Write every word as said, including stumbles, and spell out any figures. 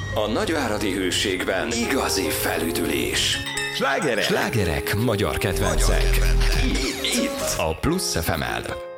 A nagyváradi Hőségben igazi felüdülés. Slágerek, Slágerek magyar kedvencek. Magyar kedvencek. Itt a Plusz ef em-el.